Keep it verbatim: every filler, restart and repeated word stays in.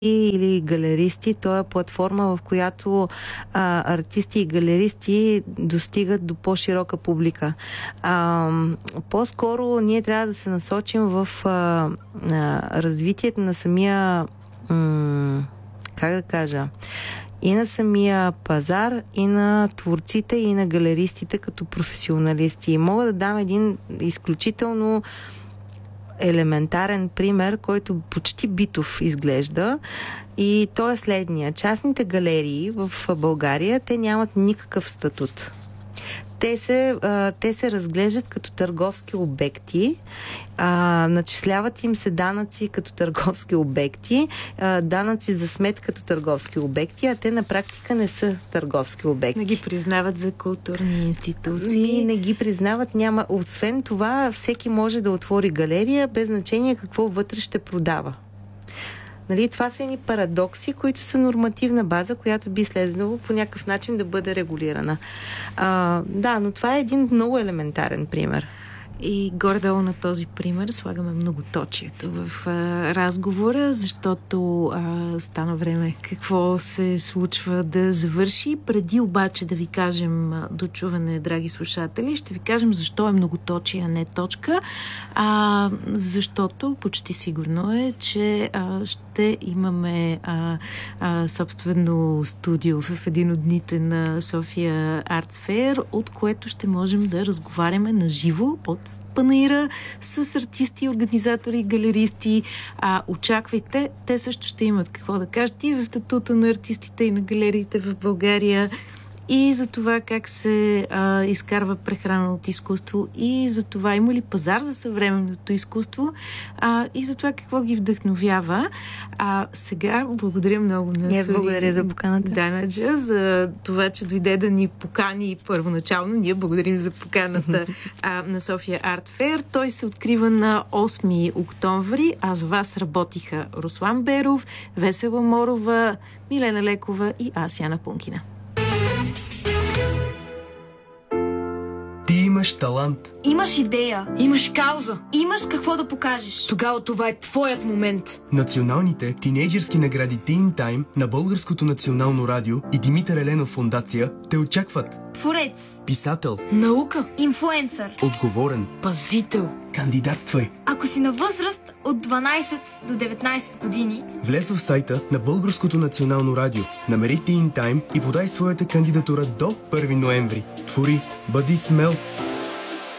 или галеристи. То е платформа, в която а, артисти и галеристи достигат до по-широка публика. А, по-скоро ние трябва да се насочим в а, а, развитието на самия м- как да кажа и на самия пазар, и на творците, и на галеристите като професионалисти. И мога да дам един изключително елементарен пример, който почти битов изглежда, и то е следния. Частните галерии в България, те нямат никакъв статут. Те се, а, те се разглеждат като търговски обекти, а, начисляват им се данъци като търговски обекти, а, данъци за смет като търговски обекти, а те на практика не са търговски обекти. Не ги признават за културни институции. Ми не ги признават, няма. Освен това, всеки може да отвори галерия, без значение какво вътре ще продава. Нали, това са едни парадокси, които са нормативна база, която би следвало по някакъв начин да бъде регулирана. А, да, но това е един много елементарен пример. И горе-долу на този пример слагаме многоточието в а, разговора, защото а, стана време какво се случва да завърши. Преди обаче да ви кажем а, до чуване, драги слушатели, ще ви кажем защо е многоточие, а не точка. А, защото почти сигурно е, че а, ще имаме а, а, собствено студио в един от дните на София Arts Fair, от което ще можем да разговаряме на живо от панаира с артисти, организатори, галеристи. А, очаквайте, те също ще имат какво да кажат и за статута на артистите и на галериите в България, и за това как се а, изкарва прехрана от изкуство, и за това има ли пазар за съвременното изкуство, а, и за това какво ги вдъхновява. А сега благодаря много на Аз благодаря за поканата. Данаджа, за това, че дойде да ни покани първоначално. Ние благодарим за поканата а, на София Арт Фейр. Той се открива на осми октомври, а за вас работиха Руслан Беров, Весела Морова, Милена Лекова и аз, Яна Пункина. Ти имаш талант. Имаш идея. Имаш кауза. Имаш какво да покажеш. Тогава това е твоят момент. Националните тинейджърски награди Teen Time на Българското национално радио и Димитър Еленов фондация те очакват. Творец. Писател. Наука. Инфлуенсър. Отговорен. Пазител. Кандидатствай. Ако си на възраст от дванайсет до деветнайсет години, влез в сайта на Българското национално радио, намери Teen Time и подай своята кандидатура до първи ноември. Твори, бъди смел.